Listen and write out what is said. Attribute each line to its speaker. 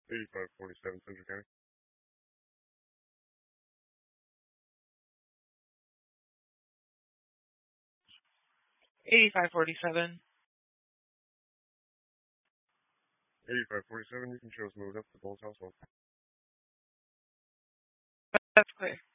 Speaker 1: 8547 Central County.
Speaker 2: 8547.
Speaker 1: 8547, you can show us moved up to Bulls household.
Speaker 2: That's clear.